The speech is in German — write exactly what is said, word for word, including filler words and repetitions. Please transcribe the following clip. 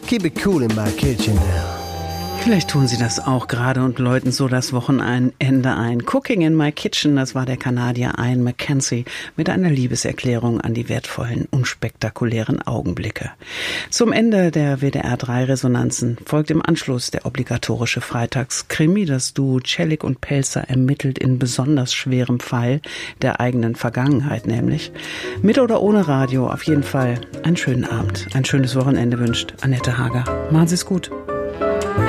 Keep it cool in my kitchen now. Vielleicht tun Sie das auch gerade und läuten so das Wochenende ein. Cooking in My Kitchen, das war der Kanadier Ian McKenzie mit einer Liebeserklärung an die wertvollen, unspektakulären Augenblicke. Zum Ende der W D R drei Resonanzen folgt im Anschluss der obligatorische Freitagskrimi. Das Duo Celik und Pelzer ermittelt in besonders schwerem Fall der eigenen Vergangenheit nämlich. Mit oder ohne Radio, auf jeden Fall einen schönen Abend, ein schönes Wochenende wünscht Annette Hager. Machen Sie es gut.